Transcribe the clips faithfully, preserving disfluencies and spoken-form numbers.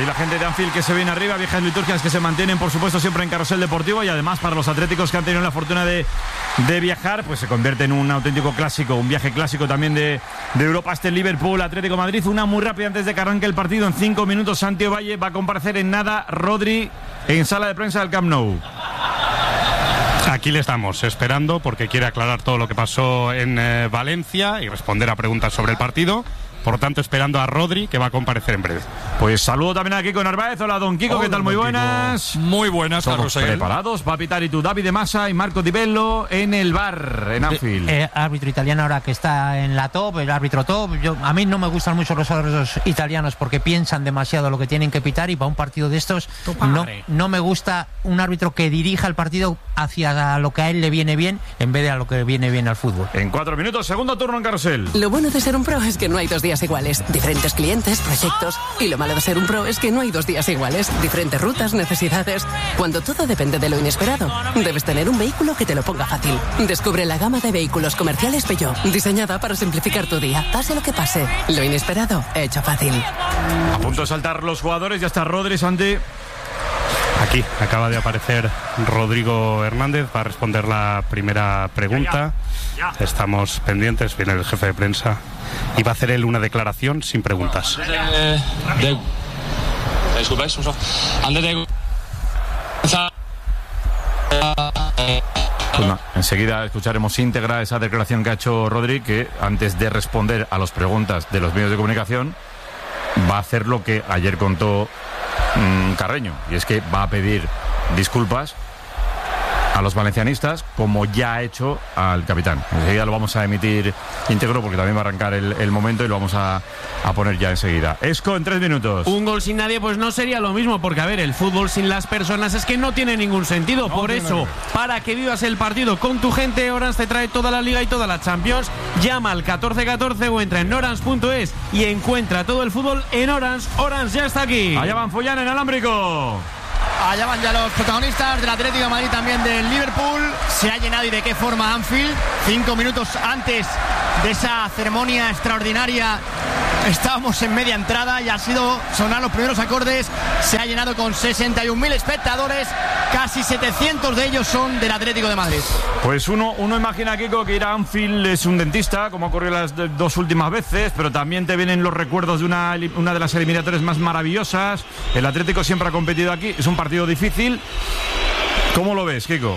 Ahí la gente de Anfield que se viene arriba, viejas liturgias que se mantienen, por supuesto, siempre en Carrusel Deportivo, y además para los atléticos que han tenido la fortuna de, de viajar, pues se convierte en un auténtico clásico, un viaje clásico también de, de Europa, este Liverpool Atlético Madrid. Una muy rápida antes de que arranque el partido. En cinco minutos Santi Ovalle va a comparecer en nada. Rodri en sala de prensa del Camp Nou. Aquí le estamos esperando porque quiere aclarar todo lo que pasó en eh, Valencia y responder a preguntas sobre el partido. Por lo tanto, esperando a Rodri, que va a comparecer en breve. Pues saludo también a Kiko Narváez. Hola, don Kiko, Hola, ¿qué tal? Muy buenas. Kiko. Muy buenas, Somos preparados para pitar y tú, David de Masa y Marco Di Bello en el bar, en Anfield. Eh, eh, árbitro italiano ahora que está en la top, el árbitro top. Yo, a mí no me gustan mucho los árbitros italianos porque piensan demasiado lo que tienen que pitar, y para un partido de estos no, no me gusta un árbitro que dirija el partido hacia lo que a él le viene bien en vez de a lo que viene bien al fútbol. En cuatro minutos, segundo turno en Carrusel. Lo bueno de ser un pro es que no hay dos días iguales. Diferentes clientes, proyectos. Y lo malo de ser un pro es que no hay dos días iguales. Diferentes rutas, necesidades. Cuando todo depende de lo inesperado, debes tener un vehículo que te lo ponga fácil. Descubre la gama de vehículos comerciales Peugeot, diseñada para simplificar tu día. Pase lo que pase, lo inesperado, hecho fácil. A punto de saltar los jugadores, ya está Rodri, Santi. Aquí acaba de aparecer Rodrigo Hernández para responder la primera pregunta. Estamos pendientes, viene el jefe de prensa y va a hacer él una declaración sin preguntas. Eh, de... Disculpáis, antes de... Pues no, enseguida escucharemos íntegra esa declaración que ha hecho Rodri, que antes de responder a las preguntas de los medios de comunicación va a hacer lo que ayer contó mmm, Carreño, y es que va a pedir disculpas a los valencianistas, como ya ha hecho al capitán. Enseguida lo vamos a emitir íntegro porque también va a arrancar el, el momento y lo vamos a, a poner ya enseguida. Esco, en tres minutos. Un gol sin nadie, pues no sería lo mismo, porque a ver, el fútbol sin las personas es que no tiene ningún sentido. No, Por no, eso, no. para que vivas el partido con tu gente, Orange te trae toda la Liga y toda la Champions. Llama al catorce catorce o entra en orange punto es y encuentra todo el fútbol en Orange. Orange ya está aquí. Allá van Follán en alámbrico. Allá van ya los protagonistas del Atlético de Madrid, también del Liverpool. Se ha llenado, y de qué forma, Anfield. Cinco minutos antes de esa ceremonia extraordinaria estábamos en media entrada y ha sido sonar los primeros acordes. Se ha llenado con sesenta y un mil espectadores, casi setecientos de ellos son del Atlético de Madrid. Pues uno, uno imagina, Kiko, que ir a Anfield es un dentista, como ocurrió las dos últimas veces, pero también te vienen los recuerdos de una, una de las eliminatorias más maravillosas. El Atlético siempre ha competido aquí, es un partido difícil. ¿Cómo lo ves, Kiko?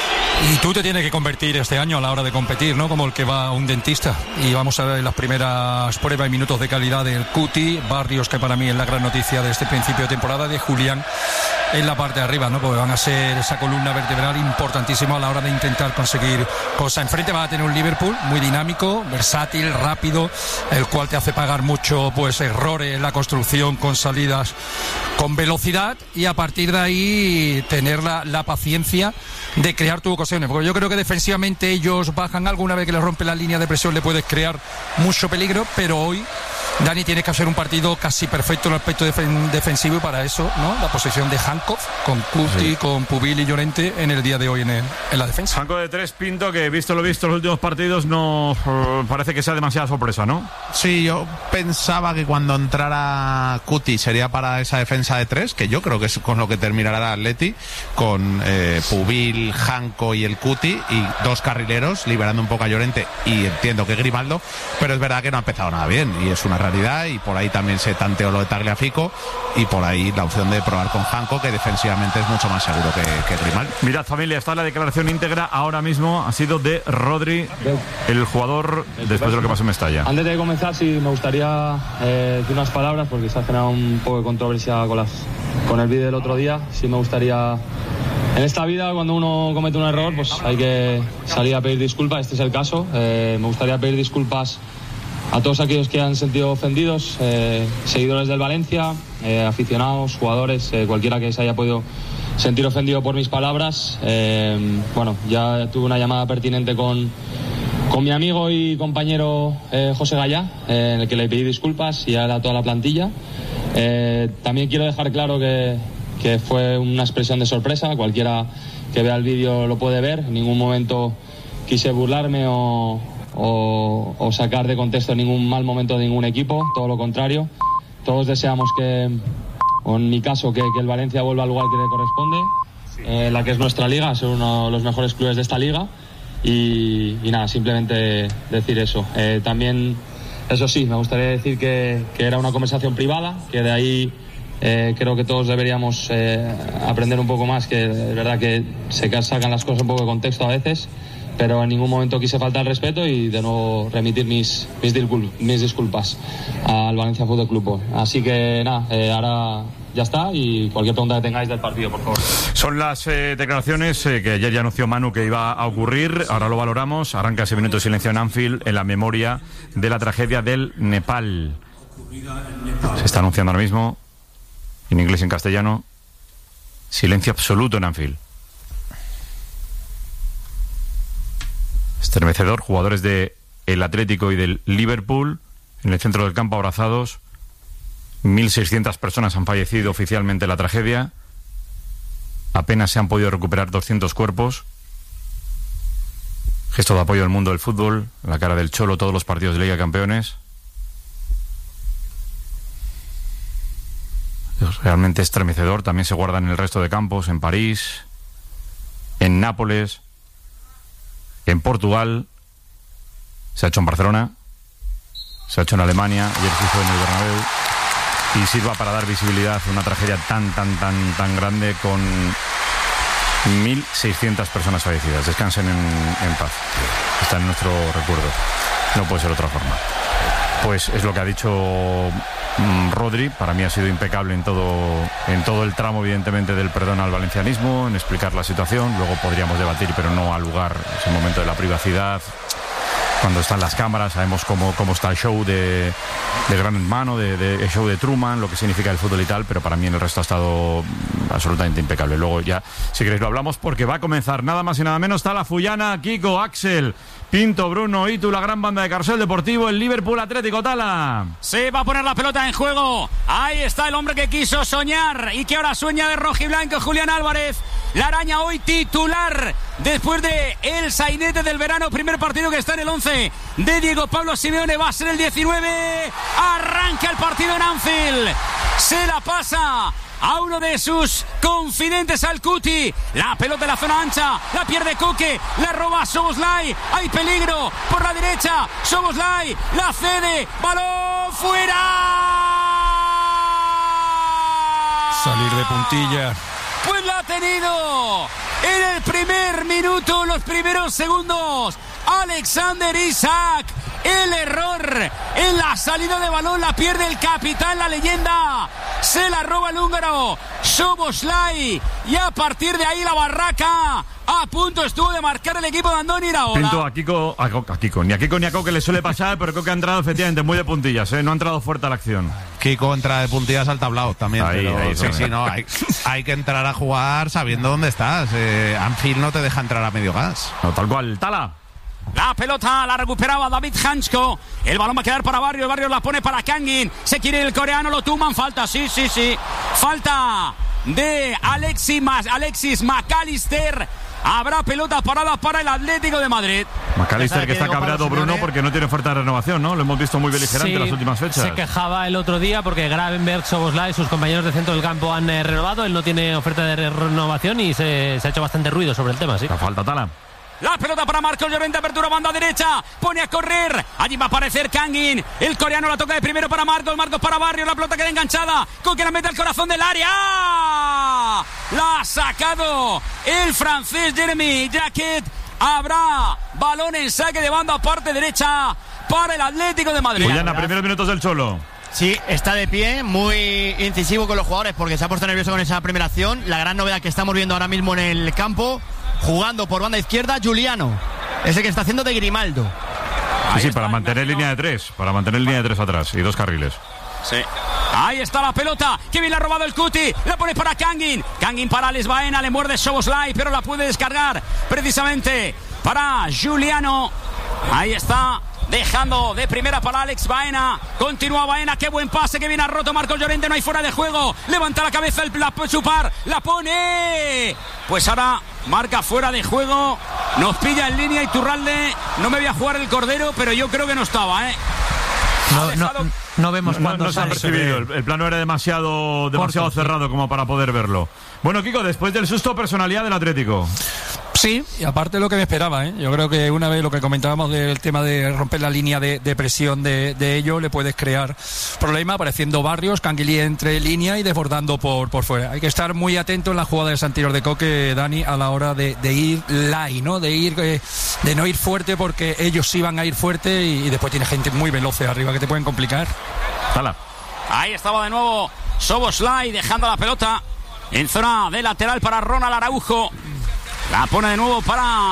Y tú te tienes que convertir este año a la hora de competir, ¿no? Como el que va a un dentista. Y vamos a ver las primeras pruebas y minutos de calidad del Cuti, Barrios, que para mí es la gran noticia de este principio de temporada, de Julián en la parte de arriba, ¿no? Porque van a ser esa columna vertebral importantísima a la hora de intentar conseguir cosas. Enfrente va a tener un Liverpool muy dinámico, versátil, rápido, el cual te hace pagar mucho, pues, errores en la construcción con salidas con velocidad, y a partir de ahí tener la, la paciencia de crear tus ocasiones, porque yo creo que defensivamente ellos bajan alguna vez que les rompe la línea de presión, le puedes crear mucho peligro, pero hoy Dani tiene que hacer un partido casi perfecto en el aspecto defen- defensivo, y para eso, ¿no? La posesión de Hankov con Cuti, sí. con Pubil y Llorente en el día de hoy en, el, en la defensa. Hankov de tres, Pinto, que visto lo visto en los últimos partidos no uh, parece que sea demasiada sorpresa, ¿no? Sí, yo pensaba que cuando entrara Cuti sería para esa defensa de tres, que yo creo que es con lo que terminará el Atleti, con eh, Pubil, Hanko y el Cuti, y dos carrileros, liberando un poco a Llorente y entiendo que Grimaldo, pero es verdad que no ha empezado nada bien, y es una realidad, y por ahí también se tanteó lo de Tagliafico, y por ahí la opción de probar con Hanko, que defensivamente es mucho más seguro que, que Grimaldo. Mirad, familia, está la declaración íntegra ahora mismo, ha sido de Rodri, el jugador, después de lo que pasó en Mestalla. Antes de comenzar, sí me gustaría eh, decir unas palabras, porque se ha generado un poco de controversia con, las, con el vídeo del otro día. Sí me gustaría... En esta vida, cuando uno comete un error, pues hay que salir a pedir disculpas. Este es el caso. Eh, me gustaría pedir disculpas a todos aquellos que han sentido ofendidos, eh, seguidores del Valencia, eh, aficionados, jugadores, eh, cualquiera que se haya podido sentir ofendido por mis palabras. Eh, bueno, ya tuve una llamada pertinente con, con mi amigo y compañero eh, José Gallá, eh, en el que le pedí disculpas, y a toda la plantilla. Eh, también quiero dejar claro que, que fue una expresión de sorpresa. Cualquiera que vea el vídeo lo puede ver. En ningún momento quise burlarme o... O, o sacar de contexto ningún mal momento de ningún equipo, todo lo contrario. Todos deseamos que, o en mi caso, que, que el Valencia vuelva al lugar que le corresponde, eh, la que es nuestra liga, ser uno de los mejores clubes de esta liga. Y, y nada, simplemente decir eso. Eh, también, eso sí, me gustaría decir que, que era una conversación privada, que de ahí eh, creo que todos deberíamos eh, aprender un poco más, que es verdad que se sacan las cosas un poco de contexto a veces, pero en ningún momento quise faltar al respeto y de nuevo remitir mis, mis, discul- mis disculpas al Valencia Fútbol Club. Así que nada, eh, ahora ya está, y cualquier pregunta que tengáis del partido, por favor. Son las eh, declaraciones eh, que ayer ya anunció Manu que iba a ocurrir. Ahora lo valoramos. Arranca ese minuto de silencio en Anfield en la memoria de la tragedia del Nepal. Se está anunciando ahora mismo, en inglés y en castellano, silencio absoluto en Anfield. Estremecedor, jugadores de el Atlético y del Liverpool en el centro del campo abrazados. mil seiscientas personas han fallecido oficialmente en la tragedia. Apenas se han podido recuperar doscientos cuerpos. Gesto de apoyo al mundo del fútbol, la cara del Cholo, todos los partidos de Liga de Campeones. Es realmente estremecedor. También se guardan en el resto de campos, en París, en Nápoles, en Portugal. Se ha hecho en Barcelona, se ha hecho en Alemania, ayer se hizo en el Bernabéu. Y sirva para dar visibilidad a una tragedia tan, tan, tan, tan grande con mil seiscientas personas fallecidas. Descansen en, en paz. Está en nuestro recuerdo. No puede ser de otra forma. Pues es lo que ha dicho mmm, Rodri. Para mí ha sido impecable en todo, en todo el tramo, evidentemente, del perdón al valencianismo, en explicar la situación. Luego podríamos debatir, pero no al lugar, es el momento de la privacidad. Cuando están las cámaras, sabemos cómo, cómo está el show de, de Gran Hermano, de, de, el show de Truman, lo que significa el fútbol y tal, pero para mí en el resto ha estado absolutamente impecable. Luego ya, si queréis, lo hablamos, porque va a comenzar nada más y nada menos. Está la Fullana, Kiko, Axel, Pinto, Bruno, Itu, la gran banda de Carrusel Deportivo, el Liverpool Atlético. Tala. Se va a poner la pelota en juego. Ahí está el hombre que quiso soñar y que ahora sueña de rojiblanco, Julián Álvarez. La araña hoy titular después de el sainete del verano. Primer partido que está en el once de Diego Pablo Simeone. Va a ser el diecinueve. Arranca el partido en Anfield. Se la pasa a uno de sus confidentes, al Cuti. La pelota en la zona ancha, la pierde Coque, la roba Szoboszlai. Hay peligro por la derecha. Szoboszlai la cede. Balón fuera. Salir de puntilla. Pues la ha tenido en el primer minuto, los primeros segundos. Alexander Isak. El error en la salida de balón la pierde el capitán, la leyenda. Se la roba el húngaro Szoboszlai. Y a partir de ahí la barraca. A punto estuvo de marcar el equipo de Andoni Iraola. Pinto, a Kiko, a, a Kiko, ni a Kiko ni a Coque le suele pasar, pero creo que ha entrado efectivamente muy de puntillas, ¿eh? No ha entrado fuerte a la acción. Kiko entra de puntillas al tablao también. Ahí, pero, ahí, sí, sí, no, hay, hay que entrar a jugar sabiendo dónde estás. Eh, Anfield no te deja entrar a medio gas. No, tal cual. Tala. La pelota la recuperaba David Hansko. El balón va a quedar para Barrios. Barrios la pone para Kangin. Se quiere el coreano, lo tuman. Falta, sí, sí, sí. Falta de Alexis, Alexis McAllister. Habrá pelota parada para el Atlético de Madrid. McAllister, que está cabreado, Bruno, porque no tiene oferta de renovación, ¿no? Lo hemos visto muy beligerante en sí, las últimas fechas. Se quejaba el otro día porque Gravenberch, Szoboszlai y sus compañeros de centro del campo han eh, renovado. Él no tiene oferta de renovación y se, se ha hecho bastante ruido sobre el tema, sí. La falta, Tala. La pelota para Marcos Llorente, apertura banda derecha, pone a correr, allí va a aparecer Kangin, el coreano la toca de primero para Marcos, Marcos para Barrios, la pelota queda enganchada, Coque la mete al corazón del área, la ha sacado el francés Jeremy Jacquet. Habrá balón en saque de banda parte derecha para el Atlético de Madrid. Juliana, primeros minutos del Cholo. Sí, está de pie, muy incisivo con los jugadores porque se ha puesto nervioso con esa primera acción. La gran novedad que estamos viendo ahora mismo en el campo, jugando por banda izquierda, Giuliano, ese que está haciendo de Grimaldo. Sí, sí, para mantener línea de tres, para mantener línea de tres atrás y dos carriles. Sí. Ahí está la pelota, que bien la ha robado el Cuti, la pone para Kangin, Kangin para Alex Baena, le muerde Szoboszlai, pero la puede descargar precisamente para Giuliano. Ahí está, dejando de primera para Alex Baena. Continúa Baena, qué buen pase, que bien ha roto Marcos Llorente, no hay fuera de juego. Levanta la cabeza el la, su par, la pone. Pues ahora marca fuera de juego. Nos pilla en línea Iturralde. No me voy a jugar el cordero, pero yo creo que no estaba, ¿eh? No, no, no vemos no, cuándo no se han percibido. El, el plano era demasiado, demasiado Corto, cerrado sí. como para poder verlo. Bueno, Kiko, después del susto, personalidad del Atlético. Sí, y aparte lo que me esperaba, ¿eh? Yo creo que una vez lo que comentábamos del tema de romper la línea de, de presión de, de ello, le puedes crear problema apareciendo Barrios, Canguilí entre línea y desbordando por, por fuera. Hay que estar muy atento en la jugada de anterior de Coque, Dani, a la hora de, de ir light, ¿no? De ir, eh, de no ir fuerte, porque ellos sí van a ir fuerte y, y después tiene gente muy veloz arriba que te pueden complicar. Tala. Ahí estaba de nuevo Szoboszlai dejando la pelota en zona de lateral para Ronald Araujo. La pone de nuevo para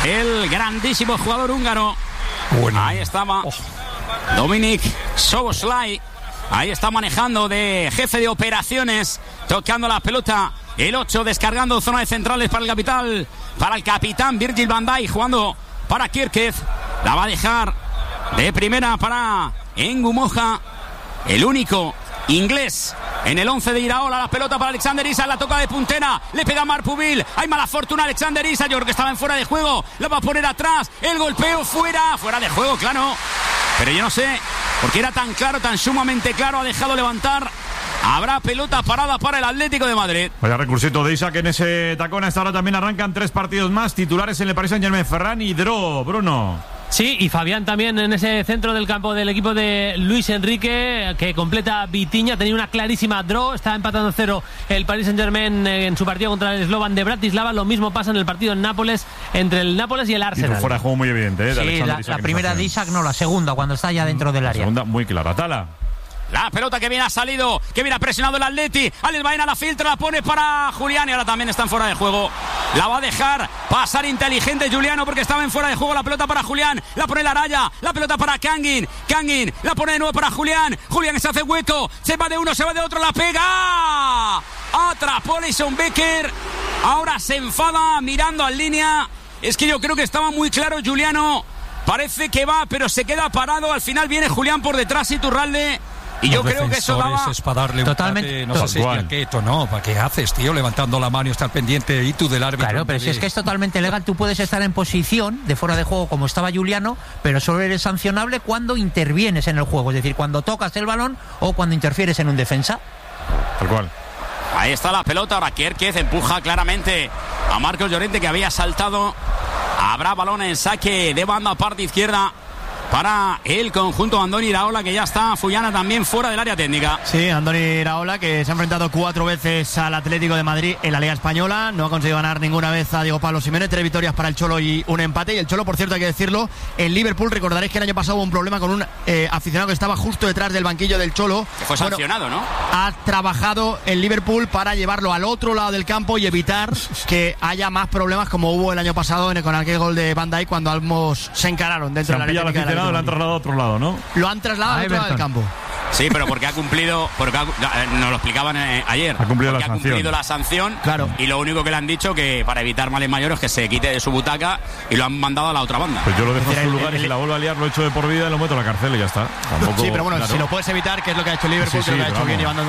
el grandísimo jugador húngaro. Bueno. Ahí estaba oh. Dominik Szoboszlai. Ahí está manejando de jefe de operaciones, tocando la pelota. El ocho descargando zona de centrales para el capital, para el capitán Virgil van Dijk, jugando para Kierkegaard. La va a dejar de primera para Engumoja, el único inglés en el once de Iraola. La pelota para Alexander Isak, la toca de puntera, le pega Marc Pubil. Hay mala fortuna Alexander Isak, yo creo que estaba en fuera de juego, la va a poner atrás, el golpeo fuera, fuera de juego, claro. Pero yo no sé, porque era tan claro, tan sumamente claro, ha dejado levantar. Habrá pelota parada para el Atlético de Madrid. Vaya recursito de Isak en ese tacón. A esta hora también arrancan tres partidos más. Titulares en el Paris Saint-Germain, Ferran y Dro, Bruno. Sí, y Fabián también en ese centro del campo del equipo de Luis Enrique, que completa Vitinha. Tenía una clarísima draw, está empatando cero el Paris Saint-Germain en su partido contra el Slovan de Bratislava. Lo mismo pasa en el partido en Nápoles, entre el Nápoles y el Arsenal. Y fuera de juego muy evidente, ¿eh? De sí, la, la primera de Isak, no, la segunda, cuando está ya dentro del área. La segunda muy clara. Tala. La pelota que viene ha salido, que viene ha presionado el Atleti. Alex Baena la filtra, la pone para Julián y ahora también está en fuera de juego. La va a dejar pasar inteligente Juliano porque estaba en fuera de juego. La pelota para Julián, la pone la raya, la pelota para Kangin. Kangin la pone de nuevo para Julián. Julián se hace hueco, se va de uno, se va de otro, la pega. Atrapó Alisson Becker. Ahora se enfada mirando en línea. Es que yo creo que estaba muy claro Juliano. Parece que va, pero se queda parado. Al final viene Julián por detrás, Iturralde. Y yo creo que eso daba es para darle totalmente un no sé si esto no, ¿para qué haces, tío? Levantando la mano y estar pendiente y tú del árbitro. Claro, pero si es que es totalmente legal, tú puedes estar en posición de fuera de juego como estaba Juliano, pero solo eres sancionable cuando intervienes en el juego, es decir, cuando tocas el balón o cuando interfieres en un defensa. Tal cual. Ahí está la pelota, ahora Kierkegaard empuja claramente a Marcos Llorente, que había saltado. Habrá balón en saque de banda parte izquierda para el conjunto Andoni Iraola, que ya está Fullana también fuera del área técnica. Sí, Andoni Iraola, que se ha enfrentado cuatro veces al Atlético de Madrid en la Liga Española, no ha conseguido ganar ninguna vez a Diego Pablo Simeone, tres victorias para el Cholo y un empate. Y el Cholo, por cierto, hay que decirlo, en Liverpool, recordaréis que el año pasado hubo un problema con un eh, aficionado que estaba justo detrás del banquillo del Cholo. Que fue sancionado, bueno, ¿no? Ha trabajado en Liverpool para llevarlo al otro lado del campo y evitar que haya más problemas como hubo el año pasado en, con aquel gol de Van Dijk cuando ambos se encararon dentro de la área técnica. Lo han trasladado a otro lado, ¿no? Lo han trasladado a otro lado del campo. Sí, pero porque ha cumplido, porque ha, nos lo explicaban eh, ayer. Ha cumplido porque la ha sanción. cumplido la sanción. Claro. Y lo único que le han dicho que para evitar males mayores que se quite de su butaca y lo han mandado a la otra banda. Pues yo lo dejo en su lugar y si la vuelvo a liar lo echo de por vida y lo meto a la cárcel y ya está. Tampoco, sí, pero bueno, claro. Si lo puedes evitar, que es lo que ha hecho el Liverpool, sí, sí, que lo ha hecho bien llevando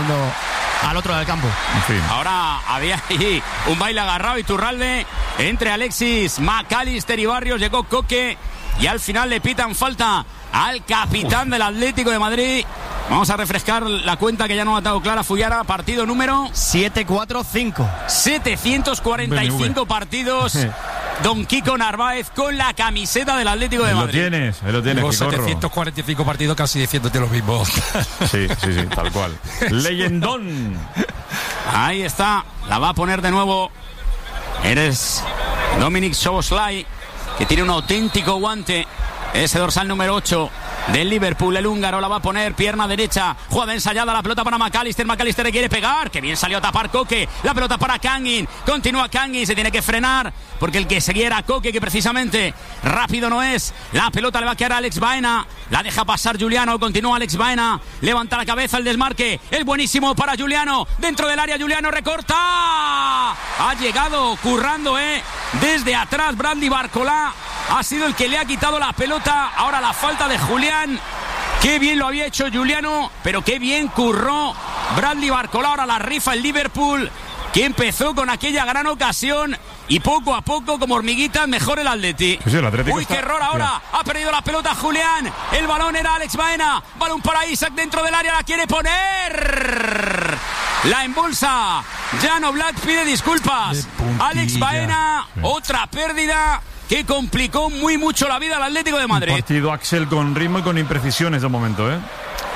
al otro del campo. En fin. Ahora había ahí un baile agarrado y Iturralde entre Alexis McAllister y Barrios. Llegó Coque y al final le pitan falta al capitán Uf. del Atlético de Madrid. Vamos a refrescar la cuenta que ya no ha dado clara Fullana. Partido número siete cuatro cinco. setecientos cuarenta y cinco partidos. Don Kiko Narváez con la camiseta del Atlético de ahí Madrid. Lo tienes, ahí lo tienes. Los setecientos cuarenta y cinco partidos casi diciéndote lo mismo. Sí, sí, sí, tal cual. Leyendón. Ahí está, la va a poner de nuevo. Eres Dominik Szoboszlai, que tiene un auténtico guante. Ese dorsal número ocho del Liverpool, el húngaro, la va a poner pierna derecha, jugada ensayada, la pelota para McAllister, McAllister le quiere pegar, que bien salió a tapar Coque, la pelota para Kangin, continúa Kangin, se tiene que frenar, porque el que seguía era Coque, que precisamente rápido no es, la pelota le va a quedar a Alex Baena, la deja pasar Juliano, continúa Alex Baena, levanta la cabeza, el desmarque, el buenísimo para Juliano, dentro del área Juliano recorta, ha llegado currando, eh, desde atrás Bradley Barcola, ha sido el que le ha quitado la pelota. Ahora la falta de Julián. Qué bien lo había hecho Juliano, pero qué bien curró Bradley Barcola. Ahora la rifa el Liverpool, que empezó con aquella gran ocasión y poco a poco, como hormiguitas, mejor el Atleti. Sí, sí, el Atlético Uy, está... qué error ahora. Mira. Ha perdido la pelota Julián. El balón era Alex Baena. Balón para Isaac dentro del área. La quiere poner. La embolsa. Jan Oblak pide disculpas. Alex Baena, sí. Otra pérdida que complicó muy mucho la vida al Atlético de Madrid. Un partido, Axel, con ritmo y con imprecisiones de momento, ¿eh?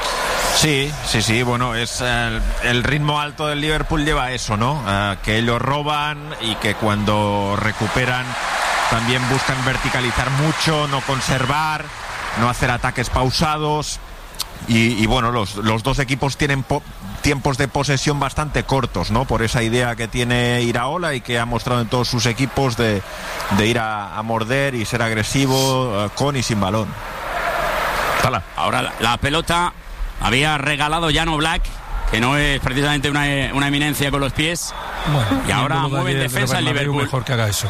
Sí, sí, sí, bueno, es el, el ritmo alto del Liverpool lleva eso, ¿no? Uh, que ellos roban y que cuando recuperan también buscan verticalizar mucho, no conservar, no hacer ataques pausados. Y, y bueno, los, los dos equipos tienen po- tiempos de posesión bastante cortos, ¿no? Por esa idea que tiene Iraola y que ha mostrado en todos sus equipos de, de ir a, a morder y ser agresivo uh, con y sin balón. Tala. Ahora la, la pelota había regalado Jan Oblak, que no es precisamente una, una eminencia con los pies. Bueno, y ahora mueve en defensa el Liverpool. Mejor que haga eso.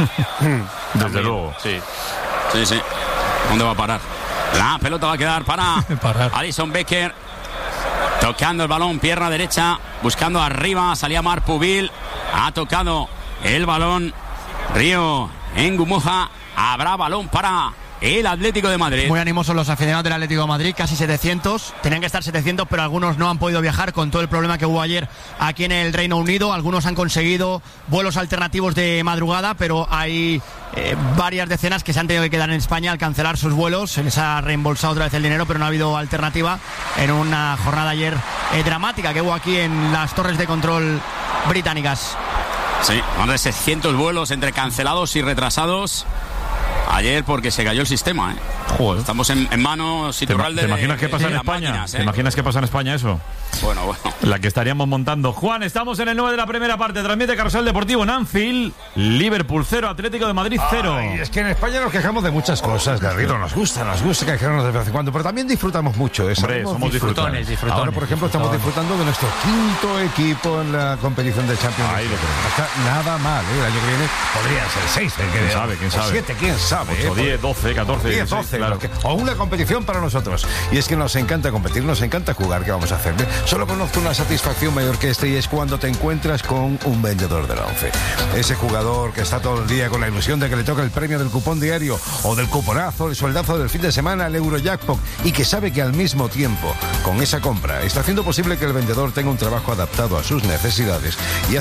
Desde luego. Sí. Sí, sí. ¿Dónde va a parar? La pelota va a quedar para Alisson Becker. Tocando el balón, pierna derecha, buscando arriba, salía Marc Pubil. Ha tocado el balón Río Ngumoja. Habrá balón para el Atlético de Madrid. Muy animosos los aficionados del Atlético de Madrid, casi setecientos. Tenían que estar setecientos, pero algunos no han podido viajar con todo el problema que hubo ayer aquí en el Reino Unido. Algunos han conseguido vuelos alternativos de madrugada, pero hay eh, varias decenas que se han tenido que quedar en España al cancelar sus vuelos. Se les ha reembolsado otra vez el dinero, pero no ha habido alternativa en una jornada ayer eh, dramática que hubo aquí en las torres de control británicas. Sí, más de seiscientos vuelos entre cancelados y retrasados ayer porque se cayó el sistema, ¿eh? Joder. Estamos en, en manos Iturralde. ¿Te, te imaginas de, qué pasa de en España? Máquinas, ¿eh? ¿Te imaginas qué pasa en España eso? Bueno, bueno. La que estaríamos montando. Juan, estamos en el nueve de la primera parte. Transmite Carrusel Deportivo en Anfield. Liverpool cero, Atlético de Madrid cero. Ay, es que en España nos quejamos de muchas cosas, Garrido. Nos gusta, nos gusta quejarnos de vez en cuando, pero también disfrutamos mucho. ¿eh? Hombre, somos disfrutones, disfrutones. Ahora, por ejemplo, estamos disfrutando de nuestro quinto equipo en la competición de Champions League. No está nada mal, ¿eh? El año que viene podría ser seis. ¿eh? ¿Quién sabe? ¿Quién sabe? siete, quién sabe? ocho, diez, doce, catorce. diez, doce, claro. O una competición para nosotros. Y es que nos encanta competir, nos encanta jugar. ¿Qué vamos a hacer? Solo conozco una satisfacción mayor que esta y es cuando te encuentras con un vendedor de la ONCE. Ese jugador que está todo el día con la ilusión de que le toca el premio del cupón diario o del cuponazo, el sueldazo del fin de semana, el Eurojackpot, y que sabe que al mismo tiempo, con esa compra, está haciendo posible que el vendedor tenga un trabajo adaptado a sus necesidades y